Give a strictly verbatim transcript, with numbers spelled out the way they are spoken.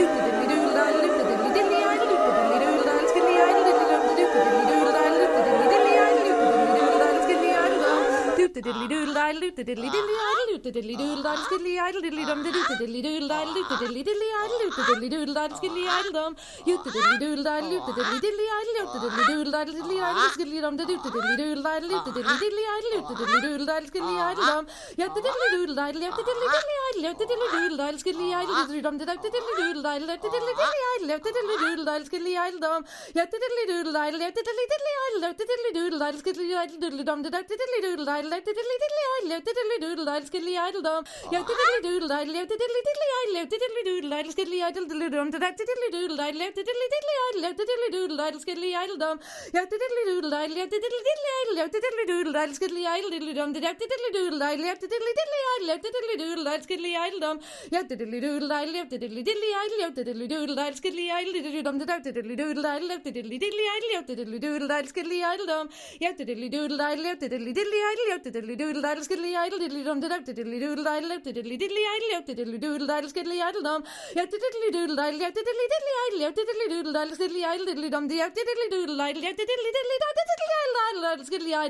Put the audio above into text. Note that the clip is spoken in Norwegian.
diddly doodle diddle doodle diddly diddly idle doodle diddly doodle diddle skidly idle diddly dum diddle diddly doodle diddle doodle diddly diddly idle doodle diddly doodle diddle skidly idle dum you diddly doodle diddle doodle diddly diddly idle doodle diddly doodle diddle diddly idle skidly dum diddle diddly doodle diddle doodle diddly diddly idle doodle diddly doodle diddle skidly idle dum you diddly doodle diddle you diddly diddly idle you diddly doodle diddle skidly idle diddly dum diddle diddly doodle diddle you diddly diddly idle you diddly doodle diddle skidly idle dum you diddly doodle diddle you diddly diddly idle you diddly doodle diddle skidly idle diddly dum diddle diddly doodle diddle you diddly diddly idle you diddly doodle diddle skidly idle dum you diddly doodle diddle you diddly diddly idle you diddly doodle diddle skidly idle diddly dum diddle diddly doodle diddle you diddly diddly idle you diddly doodle diddle skidly idle dum you diddly doodle diddle you diddly diddly idle you diddly doodle diddle skidly idle diddly dum diddle diddly doodle diddle you diddly diddly idle you diddly doodle diddle skidly idle dum you diddly doodle diddle you diddly diddly idle you diddly doodle diddle skidly idle diddly dum diddle diddly doodle diddle you diddly diddly idle you diddly doodle diddle skidly idle dum you diddly doodle diddle you diddly diddly idle you diddly doodle diddle skidly idle diddly dum diddle diddly doodle diddle you diddly diddly idle you diddly doodle diddle skidly idle dum you diddly doodle diddle you diddly diddly idle you diddly doodle diddle skidly idle diddly dum diddle diddly doodle diddle you diddly diddly diddle skidly idle